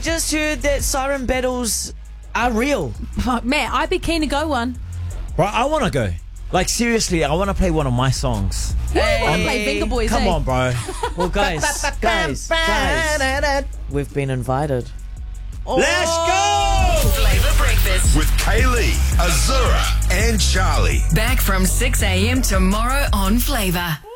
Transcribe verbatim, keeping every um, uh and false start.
just heard that siren battles are real. Oh, Matt, I'd be keen to go one. Right, I want to go. Like, seriously, I want to play one of my songs. You want to play Finger Boys, Come eh? on, bro. Well, guys, guys, guys, we've been invited. Let's go! Flavor Breakfast With Kaylee, Azura, and Charlie. back from six a.m. tomorrow on Flavor.